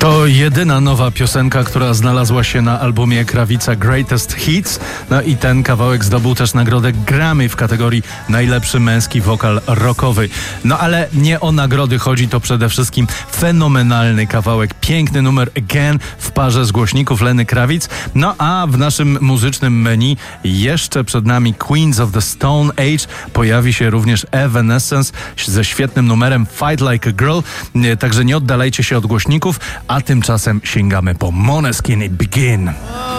To jedyna nowa piosenka, która znalazła się na albumie Krawica Greatest Hits. No i ten kawałek zdobył też nagrodę Grammy w kategorii najlepszy męski wokal rockowy. No ale nie o nagrody chodzi, to przede wszystkim fenomenalny kawałek. Piękny numer Again w parze z głośników Lenny Kravitz. No a w naszym muzycznym menu jeszcze przed nami Queens of the Stone Age. Pojawi się również Evanescence ze świetnym numerem Fight Like a Girl. Także nie oddalajcie się od głośników, a tymczasem sięgamy po Måneskin i Begin.